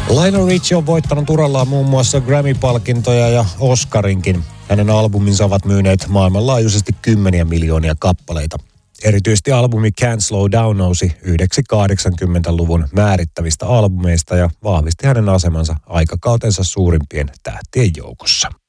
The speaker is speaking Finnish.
Lionel Richie on voittanut urallaan muun muassa Grammy-palkintoja ja Oscarinkin. Hänen albuminsa ovat myyneet maailmanlaajuisesti 10 miljoonia kappaleita. Erityisesti albumi Can't Slow Down nousi yhdeksi 80-luvun määrittävistä albumeista ja vahvisti hänen asemansa aikakautensa suurimpien tähtien joukossa.